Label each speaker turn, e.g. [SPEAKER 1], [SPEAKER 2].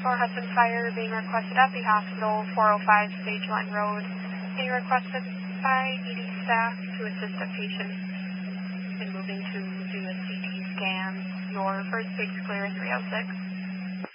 [SPEAKER 1] Hudson Fire being requested at the hospital, 405 Stage 1 Road, being requested by ED staff to assist a patient in moving to do a CT scan. Your first stage clear is 306.